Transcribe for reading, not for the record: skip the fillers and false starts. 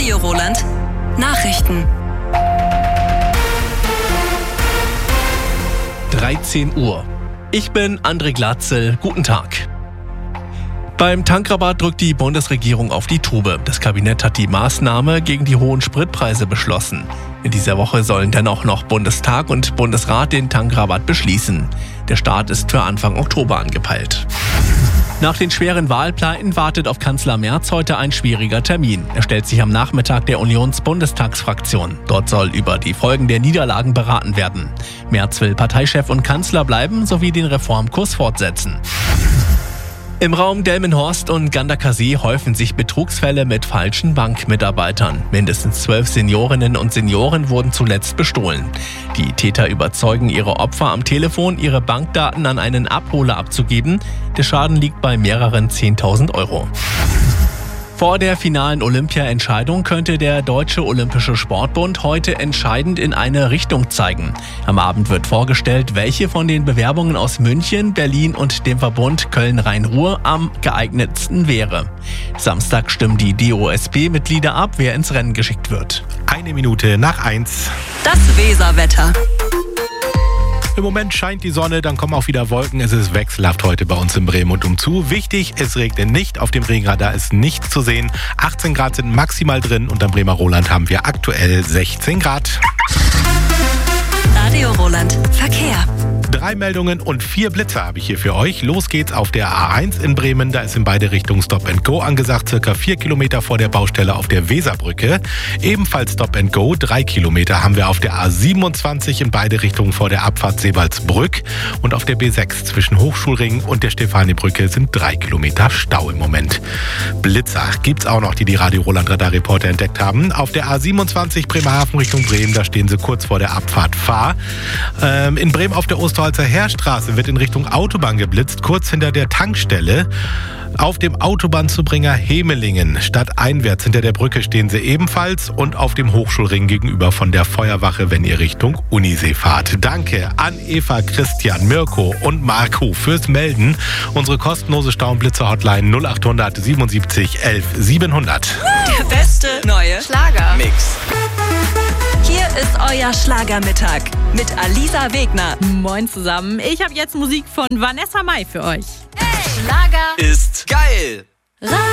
Radio Roland. Nachrichten. 13 Uhr. Ich bin André Glatzel. Guten Tag. Beim Tankrabatt drückt die Bundesregierung auf die Tube. Das Kabinett hat die Maßnahme gegen die hohen Spritpreise beschlossen. In dieser Woche sollen dennoch noch Bundestag und Bundesrat den Tankrabatt beschließen. Der Start ist für Anfang Oktober angepeilt. Nach den schweren Wahlpleiten wartet auf Kanzler Merz heute ein schwieriger Termin. Er stellt sich am Nachmittag der Unions-Bundestagsfraktion. Dort soll über die Folgen der Niederlagen beraten werden. Merz will Parteichef und Kanzler bleiben sowie den Reformkurs fortsetzen. Im Raum Delmenhorst und Ganderkasee häufen sich Betrugsfälle mit falschen Bankmitarbeitern. Mindestens 12 Seniorinnen und Senioren wurden zuletzt bestohlen. Die Täter überzeugen ihre Opfer am Telefon, ihre Bankdaten an einen Abholer abzugeben. Der Schaden liegt bei mehreren 10.000 Euro. Vor der finalen Olympia-Entscheidung könnte der Deutsche Olympische Sportbund heute entscheidend in eine Richtung zeigen. Am Abend wird vorgestellt, welche von den Bewerbungen aus München, Berlin und dem Verbund Köln-Rhein-Ruhr am geeignetsten wäre. Samstag stimmen die DOSB-Mitglieder ab, wer ins Rennen geschickt wird. 1:01. Das Weserwetter. Im Moment scheint die Sonne, dann kommen auch wieder Wolken. Es ist wechselhaft heute bei uns in Bremen und umzu. Wichtig, es regnet nicht. Auf dem Regenradar ist nichts zu sehen. 18 Grad sind maximal drin und am Bremer Roland haben wir aktuell 16 Grad. Radio Roland. Verkehr. 3 Meldungen und 4 Blitzer habe ich hier für euch. Los geht's auf der A1 in Bremen. Da ist in beide Richtungen Stop and Go angesagt. Circa 4 Kilometer vor der Baustelle auf der Weserbrücke. Ebenfalls Stop and Go. 3 Kilometer haben wir auf der A27 in beide Richtungen vor der Abfahrt Seewaldsbrück. Und auf der B6 zwischen Hochschulring und der Stefanibrücke sind 3 Kilometer Stau im Moment. Blitzer gibt's auch noch, die Radio Roland Radarreporter entdeckt haben. Auf der A27 Bremerhaven Richtung Bremen, da stehen sie kurz vor der Abfahrt Fahr. In Bremen auf der Osterholzer Heerstraße wird in Richtung Autobahn geblitzt, kurz hinter der Tankstelle. Auf dem Autobahnzubringer Hemelingen stadteinwärts hinter der Brücke stehen sie ebenfalls und auf dem Hochschulring gegenüber von der Feuerwache, wenn ihr Richtung Unisee fahrt. Danke an Eva, Christian, Mirko und Marco fürs Melden. Unsere kostenlose Stau-und-Blitzer-Hotline 0800 77 11 700. Der beste neue Schlager-Mix. Hier ist euer Schlagermittag mit Alisa Wegner. Moin zusammen, ich habe jetzt Musik von Vanessa Mai für euch. Schlager ist geil.